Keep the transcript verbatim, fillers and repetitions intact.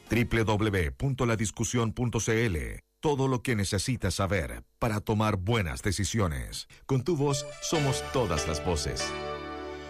doble u doble u doble u punto la discusión punto c l. Todo lo que necesitas saber para tomar buenas decisiones. Con tu voz somos todas las voces.